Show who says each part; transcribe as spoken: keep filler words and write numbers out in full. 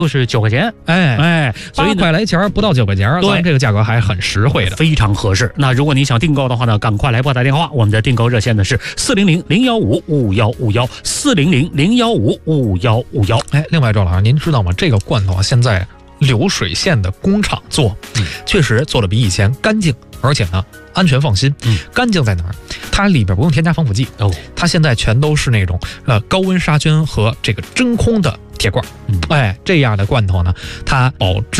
Speaker 1: 就是九块钱，
Speaker 2: 哎
Speaker 1: 哎，所以
Speaker 2: 八块来钱不到九块钱，
Speaker 1: 对，
Speaker 2: 这个价格还很实惠的，
Speaker 1: 非常合适。那如果你想订购的话呢，赶快来拨打电话，我们的订购热线呢是四零零零幺五五幺五幺四零零零幺五五幺五幺。
Speaker 2: 哎，另外周老师，您知道吗？这个罐头啊，现在流水线的工厂做，嗯、确实做的比以前干净，而且呢安全放心。
Speaker 1: 嗯，
Speaker 2: 干净在哪儿？它里边不用添加防腐剂
Speaker 1: 哦，
Speaker 2: 它现在全都是那种呃高温杀菌和这个真空的铁罐。
Speaker 1: 嗯，
Speaker 2: 哎，这样的罐头呢，它保质